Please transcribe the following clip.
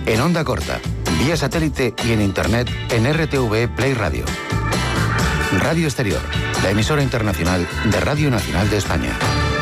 en onda corta, vía satélite y en internet en RTV Play Radio. Radio Exterior, la emisora internacional de Radio Nacional de España.